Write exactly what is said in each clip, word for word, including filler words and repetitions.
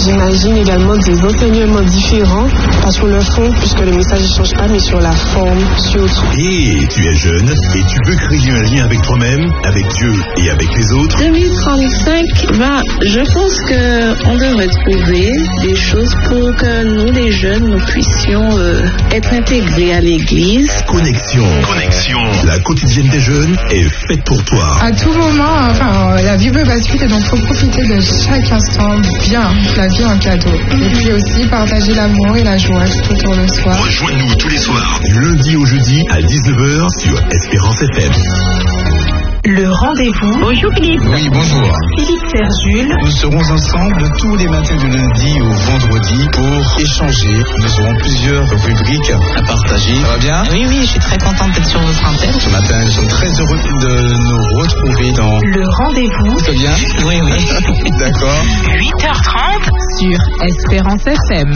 j'imagine également des enseignements différents, pas sur le fond, puisque le message ne change pas, mais sur la forme, surtout. Et tu es jeune et tu veux créer un lien avec toi-même, avec Dieu et avec les autres. deux mille trente-cinq, ben, je pense qu'on devrait trouver des choses pour que nous, les jeunes, nous puissions euh, être intégrés à l'église. Connexion. Connexion. La quotidienne des jeunes est faite pour toi. À tout moment, enfin, la vie peut basculer, donc il faut profiter de chaque instant bien, la vie en cadeau. Et puis aussi partager l'amour et la joie tout autour le soir. Rejoins-nous tous les soirs, du lundi au jeudi à dix-neuf heures sur Espérance F M. Le rendez-vous. Bonjour Philippe. Oui, bonjour. Philippe Serjul. Nous serons ensemble tous les matins du lundi au vendredi pour échanger. Nous aurons plusieurs rubriques à partager. Ça va bien? Oui, oui, je suis très contente d'être sur votre antenne. Ce matin, nous sommes très heureux de nous retrouver dans... Le rendez-vous. C'est bien? Oui, oui. D'accord. huit heures trente sur Espérance F M.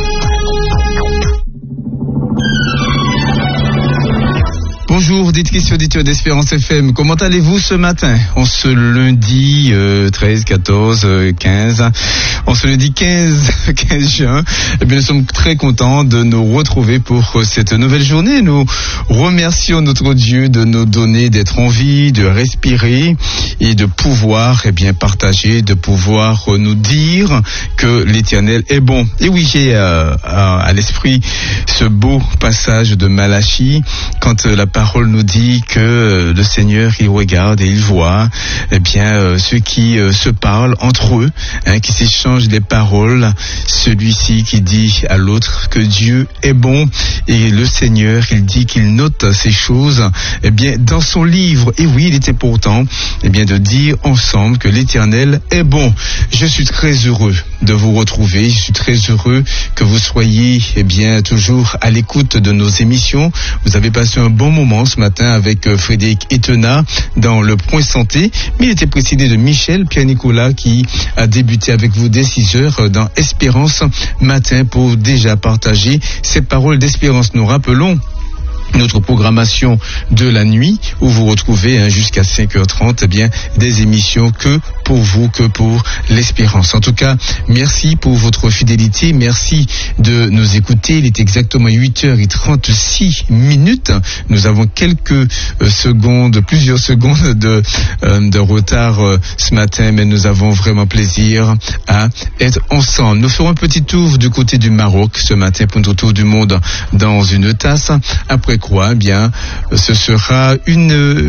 Bonjour, auditrices et auditeurs d'Espérance F M. Comment allez-vous ce matin? En ce lundi euh, treize, quatorze, quinze, en ce lundi quinze, quinze juin, eh bien, nous sommes très contents de nous retrouver pour cette nouvelle journée. Nous remercions notre Dieu de nous donner d'être en vie, de respirer et de pouvoir eh bien, partager, de pouvoir nous dire que l'Éternel est bon. Et oui, j'ai euh, à, à l'esprit ce beau passage de Malachie quand euh, la parole nous dit que le Seigneur, il regarde et il voit eh bien, euh, ceux qui euh, se parlent entre eux, hein, qui s'échangent des paroles, celui-ci qui dit à l'autre que Dieu est bon et le Seigneur, il dit qu'il note ces choses eh bien, dans son livre. Et oui, il était important eh bien, de dire ensemble que l'Éternel est bon. Je suis très heureux de vous retrouver, je suis très heureux que vous soyez eh bien, toujours à l'écoute de nos émissions. Vous avez passé un bon moment ce matin avec Frédéric Etena dans le Point Santé, mais il était précédé de Michel Pierre-Nicolas qui a débuté avec vous dès six heures dans Espérance Matin pour déjà partager ces paroles d'espérance. Nous rappelons notre programmation de la nuit où vous retrouvez hein, jusqu'à cinq heures trente eh bien, des émissions que pour vous, que pour l'espérance. En tout cas, merci pour votre fidélité, merci de nous écouter. Il est exactement huit heures trente-six minutes. Nous avons quelques euh, secondes, plusieurs secondes de, euh, de retard euh, ce matin, mais nous avons vraiment plaisir à être ensemble. Nous ferons un petit tour du côté du Maroc ce matin pour notre tour du monde dans une tasse. Après quoi, eh bien, ce sera une,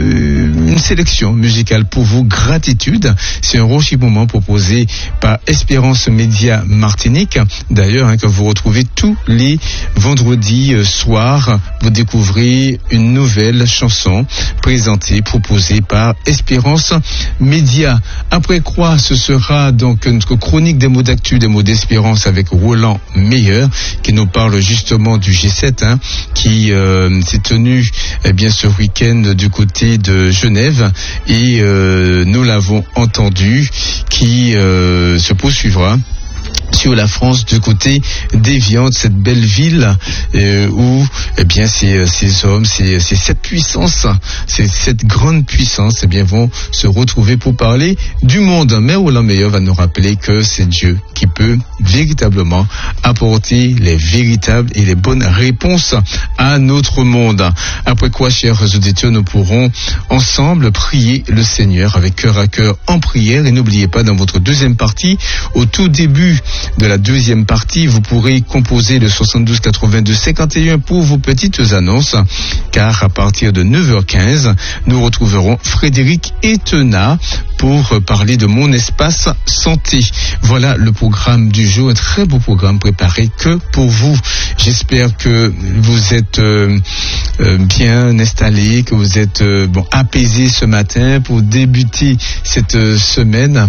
une sélection musicale pour vous, Gratitude. C'est un rocher moment proposé par Espérance Média Martinique. D'ailleurs, hein, que vous retrouvez tous les vendredis euh, soirs. Vous découvrez une nouvelle chanson présentée, proposée par Espérance Média. Après quoi, ce sera donc notre chronique des mots d'actu, des mots d'espérance avec Roland Meilleur, qui nous parle justement du G sept, hein, qui euh, s'est tenu eh bien, ce week-end du côté de Genève. Et euh, nous l'avons entendu, qui euh, se poursuivra sur la France du côté d'Évian, cette belle ville euh, où eh bien ces, ces hommes, ces, ces cette puissance, ces, cette grande puissance eh bien vont se retrouver pour parler du monde. Mais Roland Meilleur va nous rappeler que c'est Dieu qui peut véritablement apporter les véritables et les bonnes réponses à notre monde. Après quoi, chers auditeurs, nous pourrons ensemble prier le Seigneur avec cœur à cœur en prière. Et n'oubliez pas, dans votre deuxième partie, au tout début de la deuxième partie, vous pourrez composer le soixante-douze quatre-vingt-deux cinquante et un pour vos petites annonces, car à partir de neuf heures quinze, nous retrouverons Frédéric Etena pour parler de Mon Espace Santé. Voilà le programme du jour, un très beau programme préparé que pour vous. J'espère que vous êtes euh, euh, bien installés, que vous êtes euh, bon, apaisés ce matin pour débuter cette euh, semaine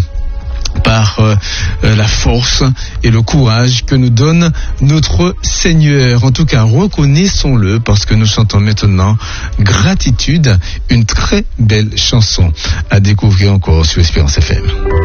par euh, la force et le courage que nous donne notre Seigneur. En tout cas, reconnaissons-le, parce que nous chantons maintenant Gratitude, une très belle chanson à découvrir encore sur Espérance F M.